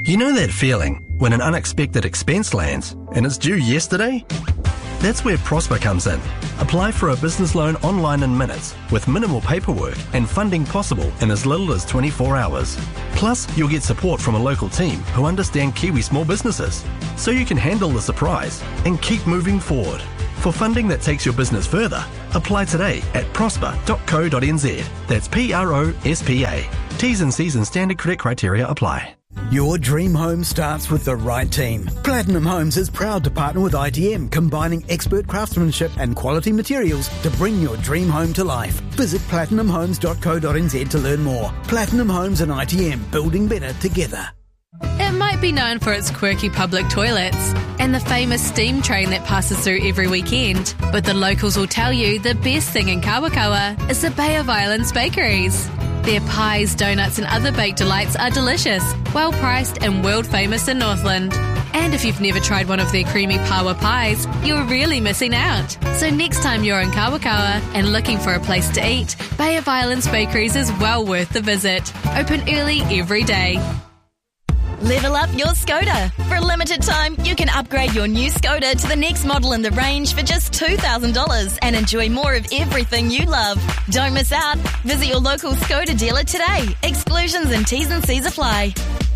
You know that feeling when an unexpected expense lands and it's due yesterday? That's where Prosper comes in. Apply for a business loan online in minutes with minimal paperwork and funding possible in as little as 24 hours. Plus, you'll get support from a local team who understand Kiwi small businesses, so you can handle the surprise and keep moving forward. For funding that takes your business further, apply today at prosper.co.nz. That's PROSPA. T's and C's and standard credit criteria apply. Your dream home starts with the right team. Platinum Homes is proud to partner with ITM, combining expert craftsmanship and quality materials to bring your dream home to life. Visit platinumhomes.co.nz to learn more. Platinum Homes and ITM, building better together. It might be known for its quirky public toilets and the famous steam train that passes through every weekend, but the locals will tell you the best thing in Kawakawa is the Bay of Islands bakeries. Their pies, donuts and other baked delights are delicious, well priced and world famous in Northland. And if you've never tried one of their creamy pawa pies, you're really missing out. So next time you're in Kawakawa and looking for a place to eat, Bay of Islands Bakeries is well worth the visit. Open early every day. Level up your Skoda. For a limited time, you can upgrade your new Skoda to the next model in the range for just $2,000 and enjoy more of everything you love. Don't miss out. Visit your local Skoda dealer today. Exclusions and T's and C's apply.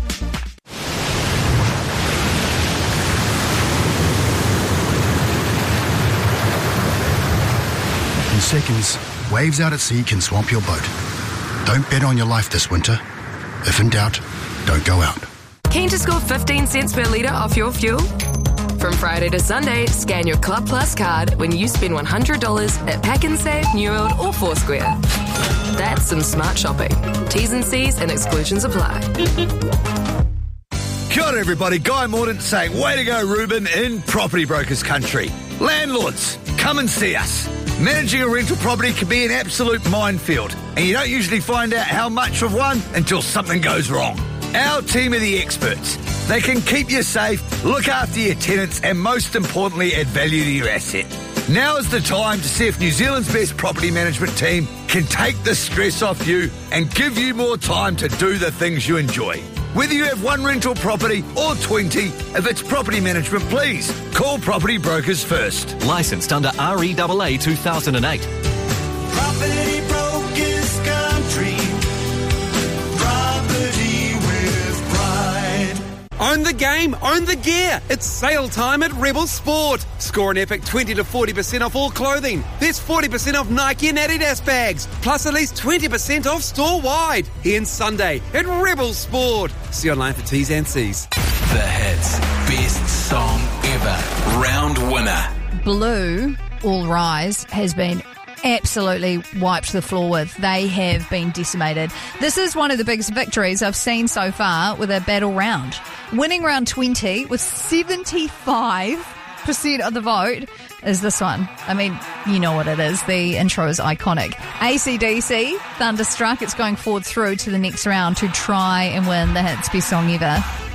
In seconds, waves out at sea can swamp your boat. Don't bet on your life this winter. If in doubt, don't go out. Keen to score 15 cents per litre off your fuel? From Friday to Sunday, scan your Club Plus card when you spend $100 at Pack and Save, New World or Foursquare. That's some smart shopping. T's and C's and exclusions apply. Kia ora everybody, Guy Mordaunt saying, way to go Ruben in Property Brokers Country. Landlords, come and see us. Managing a rental property can be an absolute minefield, and you don't usually find out how much of one until something goes wrong. Our team are the experts. They can keep you safe, look after your tenants, and most importantly, add value to your asset. Now is the time to see if New Zealand's best property management team can take the stress off you and give you more time to do the things you enjoy. Whether you have one rental property or 20, if it's property management, please call Property Brokers first. Licensed under REAA 2008. Property Brokers Country. Property with pride. Own the game, own the gear. It's sale time at Rebel Sport. Score an epic 20 to 40% off all clothing. There's 40% off Nike and Adidas bags, plus at least 20% off store-wide. Here Sunday at Rebel Sport. See online for T's and C's. The Hits Best Song Ever Round Winner. Blue, All Rise, has been absolutely wiped the floor with. They have been decimated. This is one of the biggest victories I've seen so far with a battle round. Winning round 20 with 75% of the vote is this one. I mean, you know what it is. The intro is iconic. AC/DC, Thunderstruck. It's going forward through to the next round to try and win the Hits Best Song Ever.